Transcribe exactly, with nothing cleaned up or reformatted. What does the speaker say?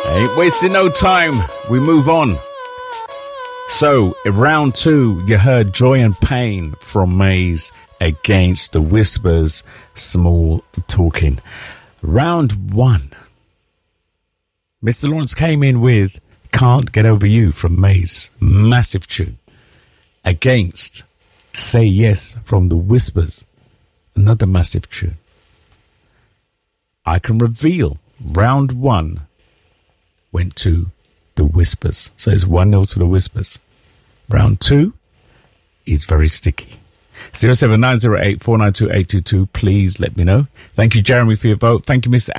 Ain't wasting no time. We move on. So, in round two, you heard Joy and Pain from Maze against the Whispers, Small Talking. Round one, Mister Lawrence came in with Can't Get Over You from Maze, massive tune, against Say Yes from the Whispers, another massive tune. I can reveal round one went to the Whispers. So it's one nil to the Whispers. Round two is very sticky. zero seven nine zero eight four nine two eight two two. Please let me know. Thank you, Jeremy, for your vote. Thank you, Mister